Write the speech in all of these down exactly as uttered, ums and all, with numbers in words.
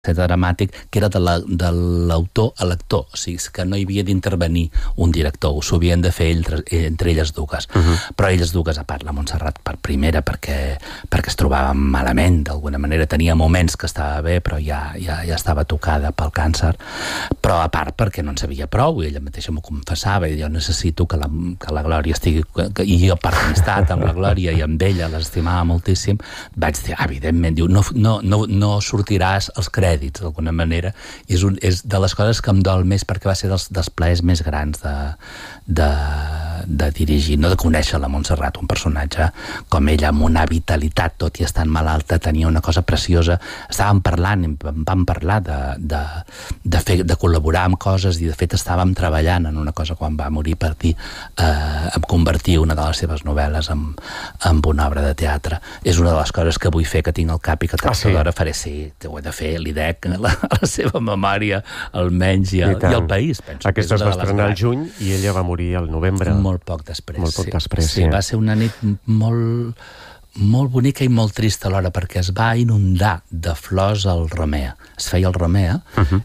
dramàtic que era de l'autor a l'actor, o sigui, que no hi havia d'intervenir un director, s'ho havien de fer entre, entre elles dues. Uh-huh. Però elles dues, a part la Montserrat per primera, perquè, perquè es trobava malament, d'alguna manera, tenia moments que estava bé, però ja, ja, ja estava tocada pel càncer, però a part perquè no en sabia prou, i ella mateixa m'ho confessava, i jo necessito que la, que la Glòria estigui, que, i jo per amistat amb la Glòria i amb ella, l'estimava moltíssim, vaig dir, evidentment, diu, no, no, no, no sortiràs als crèdits, d'alguna manera, i és, un, és de les coses que em dol més perquè va ser dels, dels plaers més grans de, de, de dirigir, no de conèixer la Montserrat, un personatge com ella, amb una vitalitat, tot i estant malalta, tenia una cosa preciosa. Estàvem parlant, vam parlar de, de, de, fer, de col·laborar amb coses, i de fet estàvem treballant en una cosa quan va morir per dir, eh, em convertir una de les seves novel·les en, en una obra de teatre. És una de les coses que vull fer, que tinc al cap i que tard o d'hora faré, sí, ho he de fer, l'idea a la, a la seva memòria, almenys, i, el, i el país, penso. Aquesta es va estrenar al juny i ella va morir al novembre. Molt poc després. Molt poc sí. després, sí. sí. Va ser una nit molt, molt bonica i molt trista alhora, perquè es va inundar de flors al Romea. Es feia el Romea, uh-huh.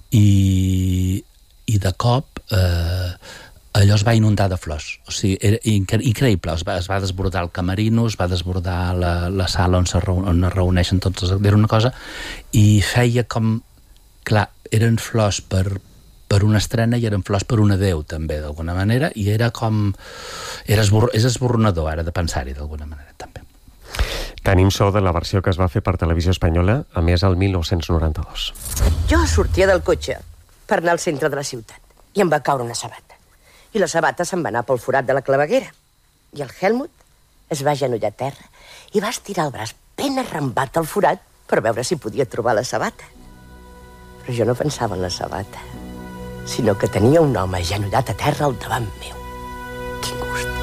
i, i de cop eh, allò es va inundar de flors. O sigui, era increïble. Es va, es va desbordar el camerino, es va desbordar la, la sala on, se reu, on es reuneixen tots els... Era una cosa... I feia com... Clar, eren flors per, per una estrena i eren flors per un adeu, també, d'alguna manera, i era com... Era esbor, és esborronador, ara, de pensar-hi, d'alguna manera, també. Tenim so de la versió que es va fer per Televisió Espanyola, a més, el mil nou-cents noranta-dos. Jo sortia del cotxe per anar al centre de la ciutat i em va caure una sabata. I la sabata se'n va anar pel forat de la claveguera. I el Helmut es va agenollar a terra i va estirar el braç ben arrambat al forat per veure si podia trobar la sabata. Però jo no pensava en la sabata, sinó que tenia un home agenollat a terra al davant meu. Quin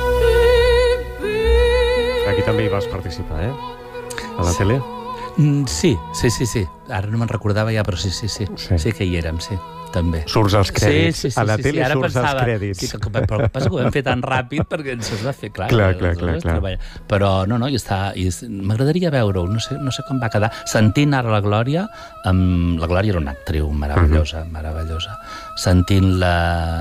gust. Aquí també hi vas participar, eh? A la sí. tele? Mm, sí, sí, sí, sí. Ara no me'n recordava ja, però sí, sí, sí. Sí, sí que hi érem, sí. També. Surts als crèdits. Sí, sí, sí, a la sí, tele sí. surts pensava, als crèdits. Sí, que, però el que passa que ho vam fer tan ràpid perquè ens es va fer clar. Clar, clar, clar, clar. Però no, no, i està... I m'agradaria veure-ho, no sé, no sé com va quedar. Sentint ara la Glòria, amb... la Glòria era una actriu meravellosa, uh-huh. meravellosa. Sentint-la,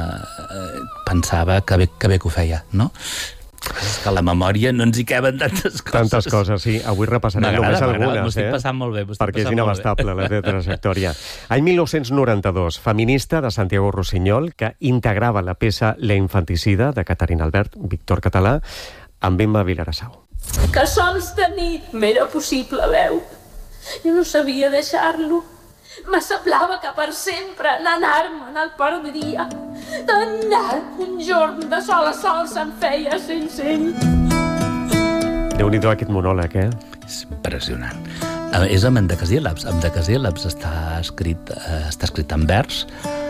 eh, pensava que bé, que bé que ho feia, no? És que a la memòria no ens hi queben tantes coses. Tantes coses, sí. Avui repassarem només algunes, m'ho estic eh? passant molt bé. Perquè és inabastable la teva trajectòria. Any mil nou-cents noranta-dos, feminista de Santiago Rossinyol, que integrava la peça La infanticida, de Caterina Albert, Víctor Català, amb Emma Vilarassau. Que sols de nit m'era possible veu. Jo no sabia deixar-lo. Me semblava que per sempre n'anar-me'n al perdria. Tan llarg un jorn de sol a sol se'n feia sense ell. Déu-n'hi-do aquest monòleg, eh? És impressionant. És amb endecasíl·labs. Amb decasíl·labs està escrit, eh, està escrit en vers.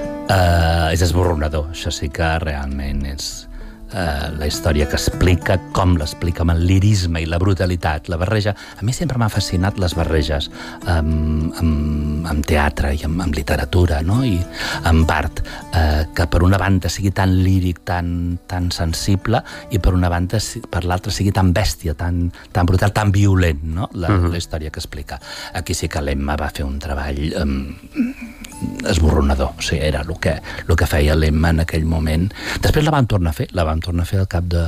Eh, és esborronador. Això sí que realment és... Uh, la història que explica com l'explica amb el lirisme i la brutalitat, la barreja. A mi sempre m'ha fascinat les barreges amb, amb, amb teatre i amb, amb literatura, no? I amb art, uh, que per una banda sigui tan líric, tan, tan sensible, i per una banda, per l'altra sigui tan bèstia, tan, tan brutal, tan violent, no? La, uh-huh. la història que explica. Aquí sí que l'Emma va fer un treball um, esborronador, o sigui, era el que, el que feia l'Emma en aquell moment. Després la vam tornar a fer, la vam tornar a fer al cap de...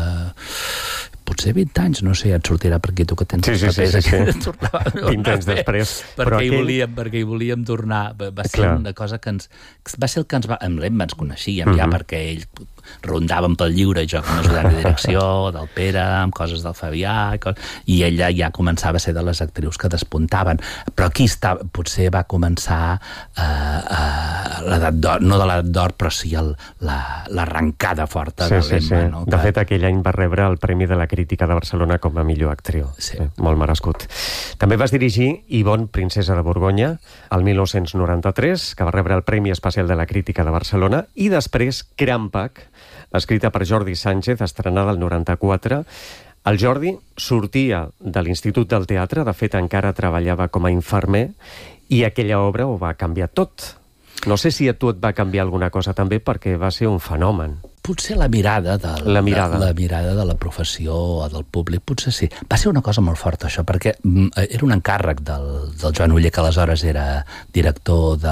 potser vint anys, no sé, et sortirà per aquí tu que tens sí, sí, papers. Sí, sí, sí. vint anys després. Perquè, però hi aquell... volíem, perquè hi volíem tornar. Va ser Clar. una cosa que ens... Va ser el que ens va... Amb l'Emma ens coneixíem uh-huh. ja, perquè ell rondàvem pel lliure, jo com a ajudant de direcció, del Pere, amb coses del Fabià, i, coses... i ella ja començava a ser de les actrius que despuntaven. Però aquí està, potser va començar uh, uh, l'edat d'or, no de l'edat d'or, però sí el, la, l'arrencada forta sí, de l'Emma. Sí, sí. No? De fet, aquell any va rebre el Premi de la Crítica de Barcelona com a millor actriu. Sí. Eh, molt merescut. També vas dirigir Yvonne, princesa de Borgonya, el mil nou-cents noranta-tres, que va rebre el Premi Especial de la Crítica de Barcelona, i després Crampac, escrita per Jordi Sánchez, estrenada el noranta-quatre. El Jordi sortia de l'Institut del Teatre, de fet encara treballava com a infermer, i aquella obra ho va canviar tot. No sé si a tu et va canviar alguna cosa també, perquè va ser un fenomen. Potser la mirada, de, la, mirada. De, la mirada de la professió o del públic, potser sí. Va ser una cosa molt forta, això, perquè era un encàrrec del, del Joan Uller, que aleshores era director de,